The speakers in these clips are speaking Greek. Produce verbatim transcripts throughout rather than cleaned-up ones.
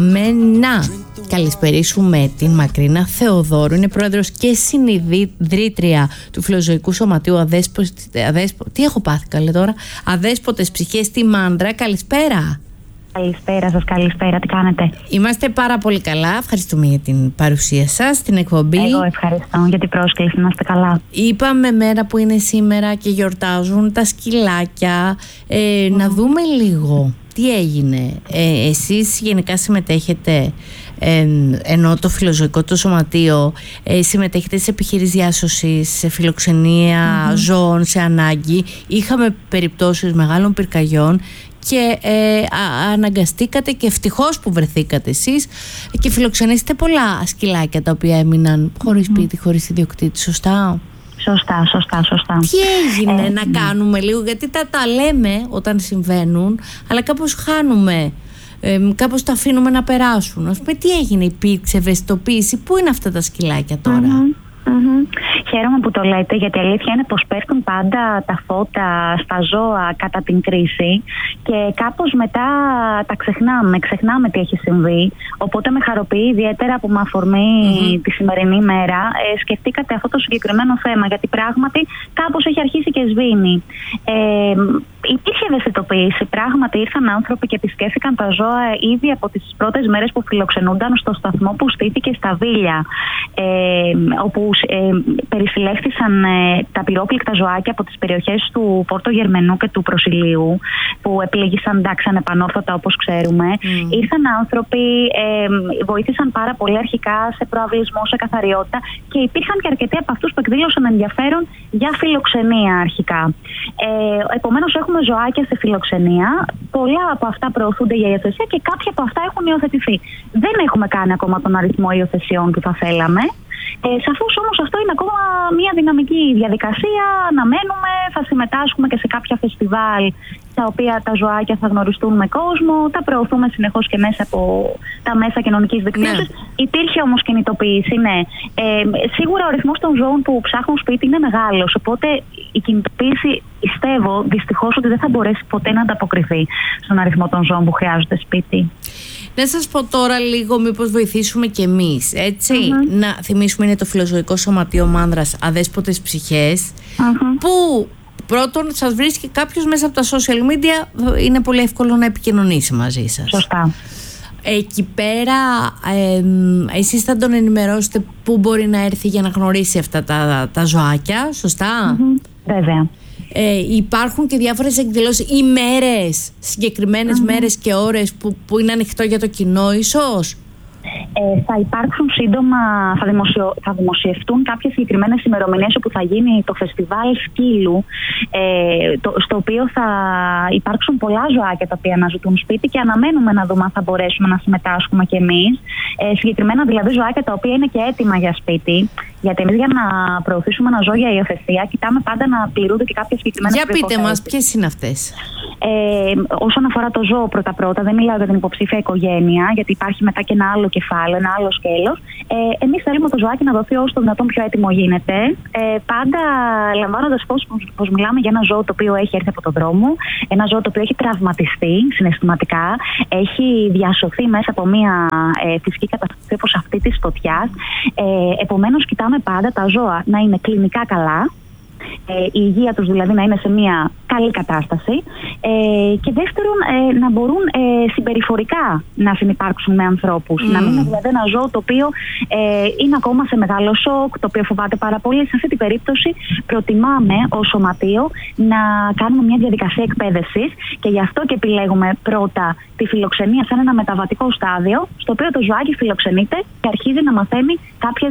Πάμε να καλησπερίσουμε την Μακρίνα Θεοδόρου. Είναι πρόεδρος και συνειδητρία του Φιλοζωικού Σωματείου Αδέσπο... Αδέσπο... Τι έχω πάθει καλέ τώρα Αδέσποτες Ψυχές στη Μάνδρα. Καλησπέρα. Καλησπέρα σας, καλησπέρα, τι κάνετε? Είμαστε πάρα πολύ καλά, ευχαριστούμε για την παρουσία σας στην εκπομπή. Εγώ ευχαριστώ για την πρόσκληση, να είστε καλά. Είπαμε μέρα που είναι σήμερα και γιορτάζουν τα σκυλάκια, ε, mm. να δούμε λίγο τι έγινε. ε, Εσείς γενικά συμμετέχετε, ε, ενώ το Φιλοζωικό το Σωματείο ε, συμμετέχετε σε επιχειρήσεις διάσωσης, σε φιλοξενία mm-hmm. ζώων σε ανάγκη. Είχαμε περιπτώσεις μεγάλων πυρκαγιών και ε, α, αναγκαστήκατε και ευτυχώς που βρεθήκατε εσείς και φιλοξενήσετε πολλά σκυλάκια τα οποία έμειναν χωρίς mm. σπίτι, χωρίς ιδιοκτήτη, σωστά? Σωστά, σωστά, σωστά. Τι έγινε ε, να ναι. κάνουμε λίγο, γιατί τα, τα λέμε όταν συμβαίνουν, αλλά κάπως χάνουμε, ε, κάπως τα αφήνουμε να περάσουν. Ας πούμε, τι έγινε, υπήρξε ευαισθητοποίηση, πού είναι αυτά τα σκυλάκια τώρα? Mm-hmm. Mm-hmm. Χαίρομαι που το λέτε, γιατί η αλήθεια είναι πως πέφτουν πάντα τα φώτα στα ζώα κατά την κρίση και κάπως μετά τα ξεχνάμε, ξεχνάμε τι έχει συμβεί. Οπότε με χαροποιεί ιδιαίτερα που με αφορμή mm-hmm. τη σημερινή μέρα ε, σκεφτήκατε αυτό το συγκεκριμένο θέμα, γιατί πράγματι κάπως έχει αρχίσει και σβήνει. Ε, υπήρχε ευαισθητοποίηση, πράγματι ήρθαν άνθρωποι και επισκέφθηκαν τα ζώα ήδη από τις πρώτες μέρες που φιλοξενούνταν στο σταθμό που στήθηκε στα Βίλια, ε, όπου ε, περισυλλέχθησαν ε, τα πυρόπληκτα ζωάκια από τις περιοχές του Πόρτο Γερμενού και του Προσιλίου, που επλήγησαν εντάξει ανεπανόρθωτα όπως ξέρουμε. Mm. Ήρθαν άνθρωποι, ε, βοήθησαν πάρα πολύ αρχικά σε προαυλισμό, σε καθαριότητα, και υπήρχαν και αρκετοί από αυτούς που εκδήλωσαν ενδιαφέρον για φιλοξενία αρχικά. Ε, επομένως έχουμε ζωάκια σε φιλοξενία, πολλά από αυτά προωθούνται για υιοθεσία και κάποια από αυτά έχουν υιοθετηθεί. Δεν έχουμε κάνει ακόμα τον αριθμό υιοθεσιών που θα θέλαμε. Ε, σαφώς όμως αυτό είναι ακόμα μια δυναμική διαδικασία, αναμένουμε, θα συμμετάσχουμε και σε κάποια φεστιβάλ τα οποία τα ζωάκια θα γνωριστούν με κόσμο, τα προωθούμε συνεχώς και μέσα από τα μέσα κοινωνικής δικτύωσης. Ναι. Υπήρχε όμως κινητοποίηση, ναι. Ε, σίγουρα ο αριθμός των ζώων που ψάχνουν σπίτι είναι μεγάλος, οπότε η κινητοποίηση πιστεύω δυστυχώς ότι δεν θα μπορέσει ποτέ να ανταποκριθεί στον αριθμό των ζώων που χρειάζονται σπίτι. Να σας πω τώρα λίγο, μήπως βοηθήσουμε κι εμείς, έτσι. Mm-hmm. Να θυμίσουμε, είναι το Φιλοζωικό Σωματείο Μάνδρας Αδέσποτες Ψυχές, mm-hmm. που πρώτον σας βρίσκει κάποιος μέσα από τα social media, είναι πολύ εύκολο να επικοινωνήσει μαζί σας. Σωστά. Εκεί πέρα ε, εσείς θα τον ενημερώσετε πού μπορεί να έρθει για να γνωρίσει αυτά τα, τα ζωάκια, σωστά? Mm-hmm. Βέβαια. Ε, υπάρχουν και διάφορες εκδηλώσεις, ημέρες, συγκεκριμένες mm-hmm. μέρες και ώρες που, που είναι ανοιχτό για το κοινό ίσως? Ε, θα υπάρξουν σύντομα, θα, δημοσιο, θα δημοσιευτούν κάποιες συγκεκριμένες ημερομηνίες όπου θα γίνει το φεστιβάλ σκύλου, ε, το, στο οποίο θα υπάρξουν πολλά ζωάκια τα οποία αναζητούν σπίτι και αναμένουμε να δούμε αν θα μπορέσουμε να συμμετάσχουμε κι εμείς. Ε, συγκεκριμένα δηλαδή ζωάκια τα οποία είναι και έτοιμα για σπίτι. Γιατί εμείς για να προωθήσουμε ένα ζώο για υιοθεσία κοιτάμε πάντα να πληρούνται και κάποιες συγκεκριμένες προϋποθέσεις. Για πείτε μας, ποιες είναι αυτές? Ε, όσον αφορά το ζώο, πρώτα-πρώτα, δεν μιλάω για την υποψήφια οικογένεια, γιατί υπάρχει μετά και ένα άλλο κεφάλαιο, ένα άλλο σκέλος. Ε, εμείς θέλουμε το ζωάκι να δοθεί όσο το δυνατόν πιο έτοιμο γίνεται. Ε, πάντα λαμβάνοντας φως πως μιλάμε για ένα ζώο το οποίο έχει έρθει από τον δρόμο, ένα ζώο το οποίο έχει τραυματιστεί συναισθηματικά, έχει διασωθεί μέσα από μια ε, φυσική καταστροφή όπως αυτή της φωτιάς. Ε, επομένως, κοιτάμε πάντα τα ζώα να είναι κλινικά καλά, ε, η υγεία τους δηλαδή να είναι σε μια καλή κατάσταση, ε, και δεύτερον ε, να μπορούν ε, συμπεριφορικά να συνυπάρξουν με ανθρώπους. Mm. Να μην είναι δηλαδή ένα ζώο το οποίο ε, είναι ακόμα σε μεγάλο σοκ, το οποίο φοβάται πάρα πολύ. Σε αυτή την περίπτωση προτιμάμε ως σωματείο να κάνουμε μια διαδικασία εκπαίδευσης και γι' αυτό και επιλέγουμε πρώτα τη φιλοξενία σαν ένα μεταβατικό στάδιο, στο οποίο το ζωάκι φιλοξενείται και αρχίζει να μαθαίνει κάποιες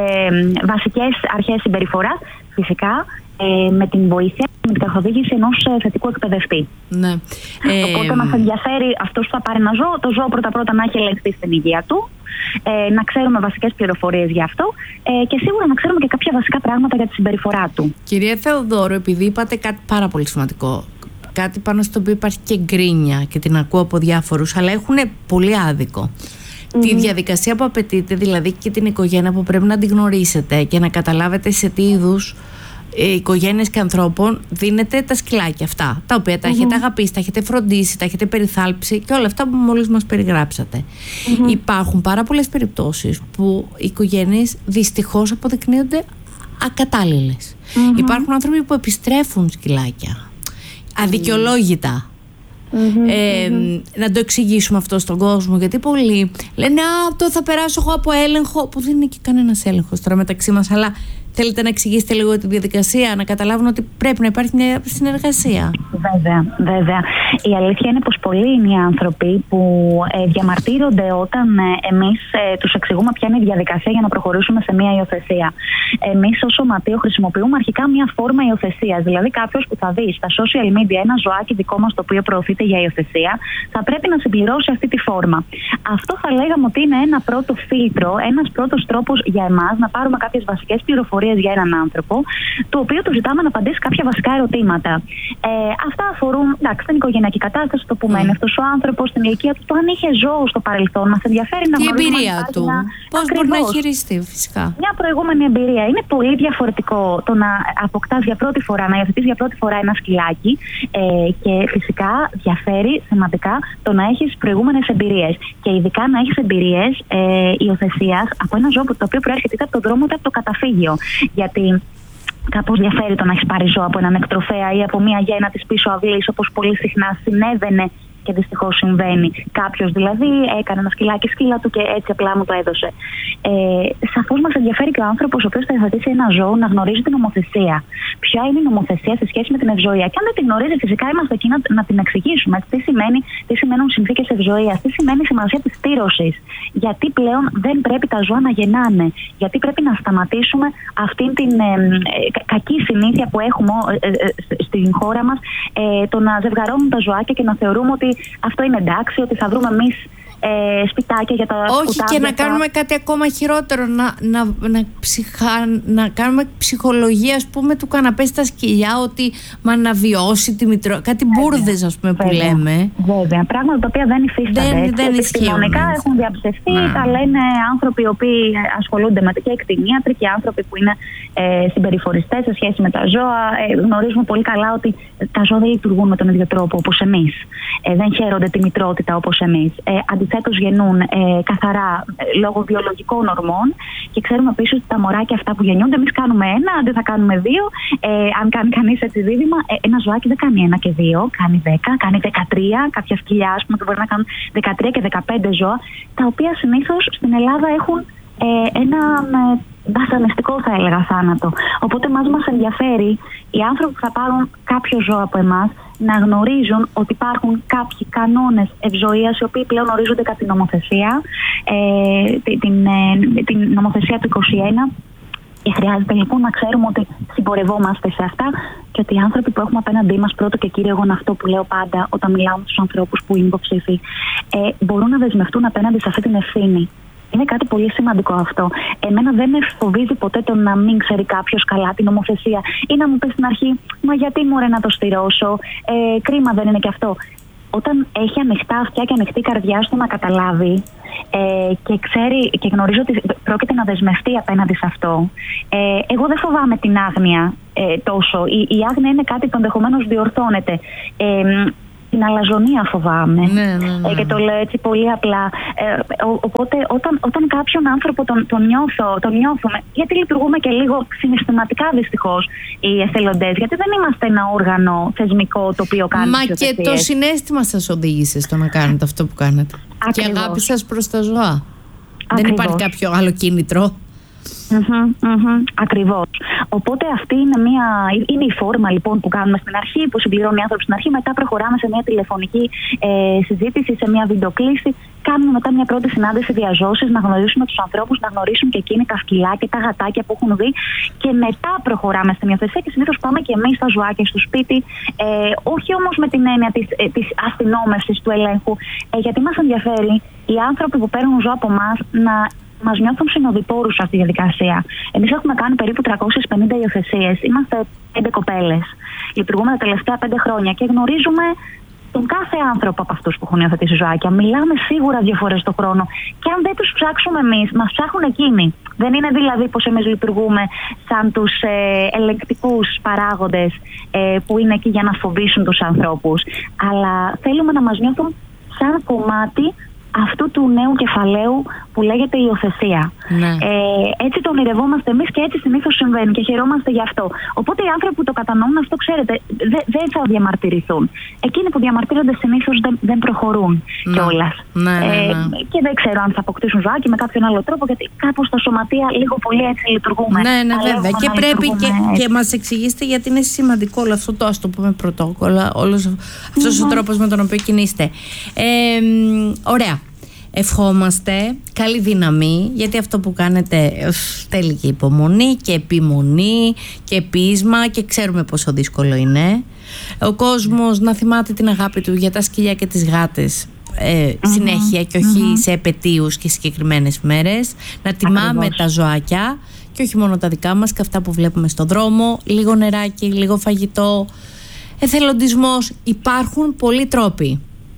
ε, βασικές αρχές συμπεριφοράς, φυσικά ε, με την βοήθεια, με την καθοδήγηση ενός ε, θετικού εκπαιδευτή. Ναι. Οπότε ε, μας ενδιαφέρει αυτός που θα πάρει ένα ζώο, το ζώο πρώτα-πρώτα να έχει ελεγχθεί στην υγεία του, ε, να ξέρουμε βασικές πληροφορίες γι' αυτό ε, και σίγουρα να ξέρουμε και κάποια βασικά πράγματα για τη συμπεριφορά του. Κυρία Θεοδόρου, επειδή είπατε κάτι πάρα πολύ σημαντικό, κάτι πάνω στο οποίο υπάρχει και γκρίνια και την ακούω από διάφορους, αλλά έχουν πολύ άδικο. Mm-hmm. Τη διαδικασία που απαιτείται, δηλαδή και την οικογένεια που πρέπει να την γνωρίσετε και να καταλάβετε σε τι είδους οικογένειες και ανθρώπων δίνετε τα σκυλάκια αυτά, τα οποία τα mm-hmm. έχετε αγαπήσει, τα έχετε φροντίσει, τα έχετε περιθάλψει και όλα αυτά που μόλις μας περιγράψατε. Mm-hmm. Υπάρχουν πάρα πολλές περιπτώσεις που οι οικογένειες δυστυχώς αποδεικνύονται ακατάλληλες. Mm-hmm. Υπάρχουν άνθρωποι που επιστρέφουν σκυλάκια αδικαιολόγητα. Mm-hmm, ε, mm-hmm. Να το εξηγήσουμε αυτό στον κόσμο, γιατί πολλοί λένε «Α, το θα περάσω εγώ από έλεγχο», που δεν είναι και κανένας έλεγχος τώρα μεταξύ μας, αλλά θέλετε να εξηγήσετε λίγο τη διαδικασία, να καταλάβουν ότι πρέπει να υπάρχει μια συνεργασία? Βέβαια, βέβαια. Η αλήθεια είναι πως πολλοί είναι οι άνθρωποι που ε, διαμαρτύρονται όταν ε, εμείς ε, τους εξηγούμε ποια είναι η διαδικασία για να προχωρήσουμε σε μια υιοθεσία. Εμείς ως σωματείο χρησιμοποιούμε αρχικά μια φόρμα υιοθεσίας. Δηλαδή, κάποιος που θα δει στα social media ένα ζωάκι δικό μας το οποίο προωθείται για υιοθεσία, θα πρέπει να συμπληρώσει αυτή τη φόρμα. Αυτό θα λέγαμε ότι είναι ένα πρώτο φίλτρο, ένας πρώτος τρόπος για εμάς να πάρουμε κάποιες βασικές πληροφορίες για έναν άνθρωπο, το οποίο του ζητάμε να απαντήσει κάποια βασικά ερωτήματα. Ε, αυτά αφορούν, εντάξει, την οικογενειακή κατάσταση, το που μένει mm. αυτός ο άνθρωπος, την ηλικία του, το αν είχε ζώο στο παρελθόν. Μας ενδιαφέρει να γνωρίζουμε. Και η εμπειρία του. Πώς μπορεί να χειριστεί, φυσικά. Μια προηγούμενη εμπειρία. Είναι πολύ διαφορετικό το να αποκτάς για πρώτη φορά, να υιοθετείς για πρώτη φορά ένα σκυλάκι. Ε, και φυσικά διαφέρει σημαντικά το να έχεις προηγούμενες εμπειρίες. Και ειδικά να έχεις εμπειρίες ε, υιοθεσίας από ένα ζώο το οποίο προέρχεται είτε από τον δρόμο είτε από το καταφύγιο. Γιατί κάπως διαφέρει το να έχει πάρει ζώο από έναν εκτροφέα ή από μια γέννα της πίσω αυλής, όπως πολύ συχνά συνέβαινε και δυστυχώς συμβαίνει. Κάποιος δηλαδή έκανε ένα σκυλάκι σκύλα του και έτσι απλά μου το έδωσε. Ε, σαφώς μας ενδιαφέρει και ο άνθρωπος ο οποίος θα υιοθετήσει ένα ζώο να γνωρίζει την νομοθεσία. Ποια είναι η νομοθεσία σε σχέση με την ευζοία. Και αν δεν την γνωρίζει, φυσικά είμαστε εκεί να, να την εξηγήσουμε. Τι, σημαίνει, τι σημαίνουν συνθήκες ευζοίας, τι σημαίνει η σημασία της στήρωσης. Γιατί πλέον δεν πρέπει τα ζώα να γεννάνε. Γιατί πρέπει να σταματήσουμε αυτήν την ε, ε, κακή συνήθεια που έχουμε ε, ε, ε, στην χώρα μας, ε, το να ζευγαρώνουν τα ζωάκια και να θεωρούμε ότι αυτό είναι εντάξει, ότι θα βρούμε εμείς ε, σπιτάκια για τα Όχι σκουτάδια. Και να κάνουμε κάτι ακόμα χειρότερο, να, να, να, ψυχα, να κάνουμε ψυχολογία, ας πούμε, του καναπέ στα σκυλιά, ότι μα να βιώσει τη μητρό. Κάτι μπουρδες, ας πούμε, βέβαια, που λέμε. Βέβαια, πράγματα τα οποία δεν υφίστανται. Δεν, δεν επιστημονικά έχουν διαψευθεί, τα λένε άνθρωποι οι οποίοι ασχολούνται με και εκτινίατροι και άνθρωποι που είναι ε, συμπεριφοριστές σε σχέση με τα ζώα. Ε, γνωρίζουμε πολύ καλά ότι τα ζώα δεν λειτουργούν με τον ίδιο τρόπο όπως εμείς. Ε, δεν χαίρονται τη μητρότητα όπως εμείς. Ε, αντιθέτως γεννούν ε, καθαρά ε, λόγω βιολογικών ορμών και ξέρουμε επίσης ότι τα μωράκια αυτά που γεννιούνται, εμείς κάνουμε ένα, αντί θα κάνουμε δύο. Ε, αν κάνει κανείς έτσι δίδυμα, ε, ένα ζωάκι δεν κάνει ένα και δύο, κάνει δέκα, κάνει δεκατρία. Κάποια σκυλιά, ας πούμε, μπορεί να κάνουν δεκατρία και δεκαπέντε ζώα, τα οποία συνήθως στην Ελλάδα έχουν ε, ένα ε, βασανιστικό, θα έλεγα, θάνατο. Οπότε μας μας ενδιαφέρει οι άνθρωποι που θα πάρουν κάποιο ζώο από εμάς να γνωρίζουν ότι υπάρχουν κάποιοι κανόνες ευζοίας οι οποίοι πλέον ορίζονται κατά την νομοθεσία, ε, την, την, ε, την νομοθεσία του είκοσι ένα. Και χρειάζεται λοιπόν να ξέρουμε ότι συμπορευόμαστε σε αυτά και ότι οι άνθρωποι που έχουμε απέναντί μας, πρώτο και κύριο, εγώ είναι αυτό που λέω πάντα όταν μιλάω με τους ανθρώπους που είναι υποψήφοι, ε, μπορούν να δεσμευτούν απέναντι σε αυτή την ευθύνη. Είναι κάτι πολύ σημαντικό αυτό. Εμένα δεν με φοβίζει ποτέ το να μην ξέρει κάποιος καλά την νομοθεσία ή να μου πει στην αρχή, μα γιατί μωρέ να το στηρώσω, ε, κρίμα δεν είναι και αυτό. Όταν έχει ανοιχτά αυτιά και ανοιχτή καρδιά στο να καταλάβει ε, και ξέρει και γνωρίζει ότι πρόκειται να δεσμευτεί απέναντι σε αυτό, ε, εγώ δεν φοβάμαι την άγνοια ε, τόσο. Η, η άγνοια είναι κάτι που ενδεχομένως διορθώνεται. Ε, Την αλαζονία φοβάμαι. Ναι, ναι, ναι. Ε, και το λέω έτσι πολύ απλά. Ε, ο, οπότε όταν, όταν κάποιον άνθρωπο τον, τον, νιώθω, τον νιώθουμε, γιατί λειτουργούμε και λίγο συναισθηματικά δυστυχώς οι εθελοντές, γιατί δεν είμαστε ένα όργανο θεσμικό το οποίο κάνει. Μα και το συναίσθημα σας οδήγησε στο να κάνετε αυτό που κάνετε. Ακριβώς. Και αγάπη σας προς τα ζώα. Ακριβώς. Δεν υπάρχει κάποιο άλλο κίνητρο. Mm-hmm, mm-hmm, ακριβώς. Οπότε αυτή είναι, μια, είναι η φόρμα λοιπόν που κάνουμε στην αρχή, που συμπληρώνει οι άνθρωποι στην αρχή. Μετά προχωράμε σε μια τηλεφωνική ε, συζήτηση, σε μια βιντεοκλήση. Κάνουμε μετά μια πρώτη συνάντηση διαζώσης, να γνωρίσουμε τους ανθρώπους, να γνωρίσουν και εκείνοι τα σκυλάκια, τα γατάκια που έχουν δει. Και μετά προχωράμε στην υιοθεσία και συνήθως πάμε και εμείς στα ζωάκια στο σπίτι. Ε, όχι όμως με την έννοια της, ε, της αστυνόμευσης, του ελέγχου, ε, γιατί μας ενδιαφέρει οι άνθρωποι που παίρνουν ζώα από εμάς να μας νιώθουν συνοδοιπόρους σε αυτή τη διαδικασία. Εμείς έχουμε κάνει περίπου τριακόσιες πενήντα υιοθεσίες. Είμαστε πέντε κοπέλες. Λειτουργούμε τα τελευταία πέντε χρόνια και γνωρίζουμε τον κάθε άνθρωπο από αυτούς που έχουν υιοθετήσει ζωάκια. Μιλάμε σίγουρα δύο φορές το χρόνο. Και αν δεν τους ψάξουμε εμείς, μας ψάχνουν εκείνοι. Δεν είναι δηλαδή πως εμείς λειτουργούμε σαν τους ε, ελεγκτικούς παράγοντες ε, που είναι εκεί για να φοβήσουν τους ανθρώπους, αλλά θέλουμε να μας νιώθουν σαν κομμάτι αυτού του νέου κεφαλαίου που λέγεται υιοθεσία. Ναι. Ε, έτσι το ονειρευόμαστε εμείς και έτσι συνήθως συμβαίνει και χαιρόμαστε γι' αυτό. Οπότε οι άνθρωποι που το κατανοούν αυτό, ξέρετε, δε, δεν θα διαμαρτυρηθούν. Εκείνοι που διαμαρτύρονται συνήθως δεν, δεν προχωρούν ναι. κιόλας. Ναι, ναι, ναι. Ε, και δεν ξέρω αν θα αποκτήσουν ζωάκι με κάποιον άλλο τρόπο, γιατί κάπως στα σωματεία λίγο πολύ έτσι λειτουργούμε. Ναι, ναι, βέβαια. Και πρέπει και, και μας εξηγήσετε γιατί είναι σημαντικό όλο αυτό το, ας το πούμε, πρωτόκολλο, όλος αυτός mm-hmm. ο τρόπος με τον οποίο κινείστε. Ε, ωραία. Ευχόμαστε καλή δύναμη, γιατί αυτό που κάνετε θέλει και υπομονή και επιμονή και πείσμα και ξέρουμε πόσο δύσκολο είναι. Ο κόσμος να θυμάται την αγάπη του για τα σκυλιά και τις γάτες ε, mm-hmm. συνέχεια και όχι mm-hmm. σε επετείους και συγκεκριμένες μέρες. Να τιμάμε Ακριβώς. τα ζωάκια και όχι μόνο τα δικά μας και αυτά που βλέπουμε στον δρόμο. Λίγο νεράκι, λίγο φαγητό, εθελοντισμός. Υπάρχουν πολλοί τρόποι.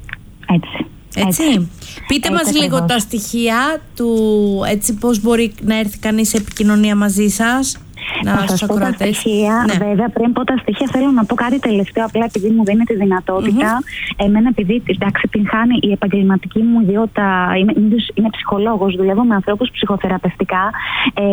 Έτσι. Έτσι. έτσι. Πείτε έτσι, μας λίγο τα στοιχεία του, έτσι, πώς μπορεί να έρθει κανείς σε επικοινωνία μαζί σας. Να σας πω τα στοιχεία, ναι. Βέβαια πριν πω τα στοιχεία θέλω να πω κάτι τελευταίο, απλά επειδή μου δίνει τη δυνατότητα. Mm-hmm. Εμένα επειδή, εντάξει, την χάνει η επαγγελματική μου ιδιότητα, είμαι, είμαι ψυχολόγος, δουλεύω με ανθρώπους ψυχοθεραπευτικά. Ε,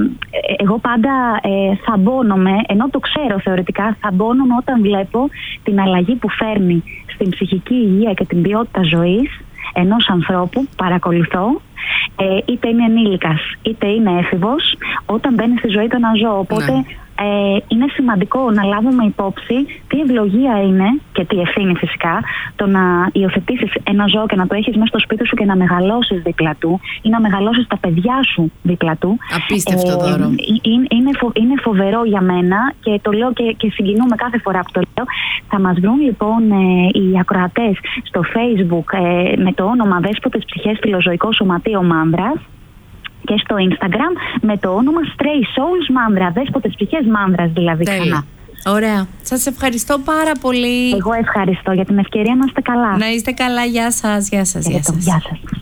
εγώ πάντα ε, θαμπώνομαι, ενώ το ξέρω θεωρητικά, θαμπώνομαι όταν βλέπω την αλλαγή που φέρνει στην ψυχική υγεία και την ποιότητα ζωής ενός ανθρώπου που παρακολουθώ, ε, είτε είναι ενήλικας είτε είναι έφηβος, όταν μπαίνει στη ζωή του ένα ζώο. Οπότε ναι. ε, είναι σημαντικό να λάβουμε υπόψη τι ευλογία είναι και τι ευθύνη φυσικά το να υιοθετήσεις ένα ζώο και να το έχεις μέσα στο σπίτι σου και να μεγαλώσεις δίπλα του ή να μεγαλώσεις τα παιδιά σου δίπλα του. Απίστευτο ε, δώρο. Είναι, είναι, φο, είναι φοβερό για μένα και το λέω και, και συγκινούμε κάθε φορά που το λέω. Θα μας βρουν λοιπόν ε, οι ακροατές στο Facebook ε, με το όνομα Δέσποτες Ψυχές Φιλοζωικό Σωματείο Μάνδρας και στο Instagram με το όνομα Stray Souls Μάνδρα, Δέσποτες Ψυχές Μάνδρας δηλαδή. Τέλεια. Ωραία. Σας ευχαριστώ πάρα πολύ. Εγώ ευχαριστώ για την ευκαιρία να είστε καλά. Να είστε καλά. Γεια σας. Γεια σας. Γεια σας. Γεια σας.